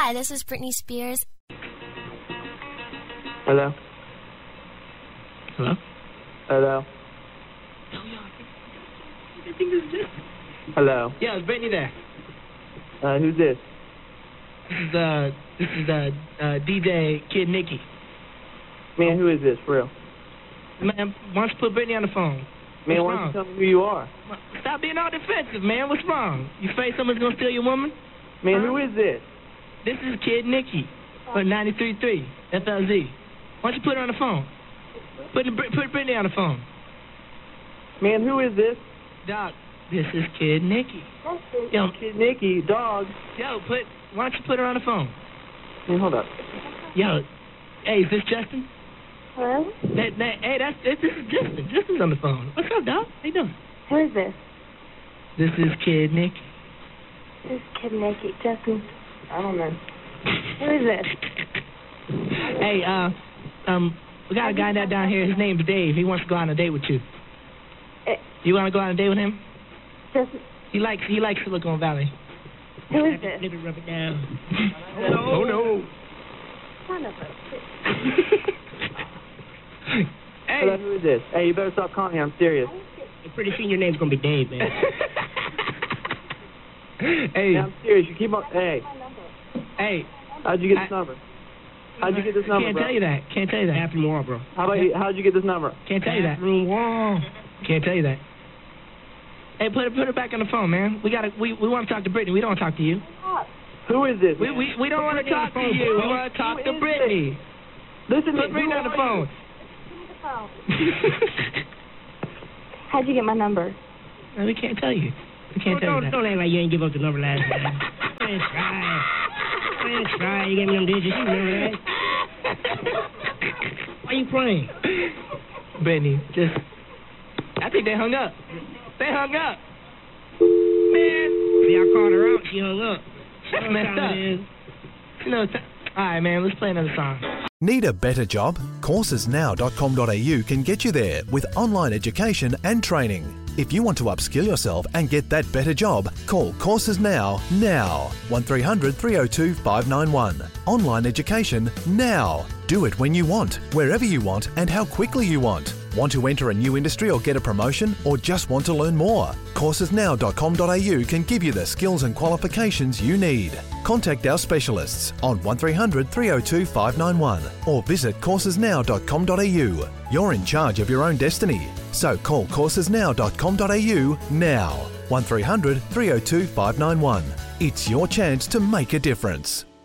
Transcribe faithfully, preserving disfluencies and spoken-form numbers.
Hi, this is Britney Spears. Hello? Hello? Hello? Hello? Yeah, it's Brittany there. Uh, who's this? This is, uh, this is, uh, uh, D J Kid Nicky. Man, who is this, for real? Man, why don't you put Brittany on the phone? Man, What's why don't wrong? you tell me who you are? Stop being all defensive, man. What's wrong? You afraid someone's gonna steal your woman? Man, huh? who is this? This is Kid Nicky from ninety-three point three F L Z. Why don't you put her on the phone? Put, put Brittany on the phone. Man, who is this? Doc, this is Kid Nicky. Yo, Kid Nicky, dog. yo, put. Why don't you put her on the phone? Man, hold up. Yo, hey, is this Justin? Hello? That, that, hey, that's this is Justin. Justin's on the phone. What's up, Doc? How you doing? Who is this? This is Kid Nicky. This is Kid Nicky. Justin, I don't know. Who is this? Hey, uh, um, we got a guy that down here. His name's Dave. He wants to go on a date with you. Uh, You want to go on a date with him? Justin, He likes he likes Silicon Valley. who is this? Let me rub it down. Oh no! Son of a Hey, Hello, who is this? Hey, you better stop calling me. I'm serious. pretty soon your name's gonna be Dave, man. Hey, Yeah, I'm serious. You keep on. Hey, hey. how'd you get this I- number? How'd you get this number, Can't bro? tell you that. Can't tell you that. Bathroom wall, bro. How about you? How'd you get this number? Can't tell you that. Bathroom wall. Can't tell you that. Hey, put it put it back on the phone, man. We gotta we, we want to talk to Brittany. We don't want to talk to you. Who is this? We man? we, we don't want to talk to you. We want to talk Who to is Brittany. Listen to Put me. Brittany Who on the are phone. How'd you get my number? No, we can't tell you. We can't tell you that. Don't act like you ain't give up the number last time. Man, try. Man, try. You gave me them digits. You remember that? Why you playing? Brittany, just... I think they hung up. They hung up. Man. See, I called her out. She hung up. That's You know what messed time up. it is. You know, t- all right, man, let's play another song. Need a better job? courses now dot com dot a u can get you there with online education and training. If you want to upskill yourself and get that better job, call Courses Now, now. one three hundred three oh two five nine one. Online education now. Do it when you want, wherever you want and how quickly you want. Want to enter a new industry or get a promotion, or just want to learn more? courses now dot com dot a u can give you the skills and qualifications you need. Contact our specialists on one three hundred three oh two five nine one or visit courses now dot com dot a u. You're in charge of your own destiny, so call courses now dot com dot a u now. one three hundred three oh two five nine one. It's your chance to make a difference.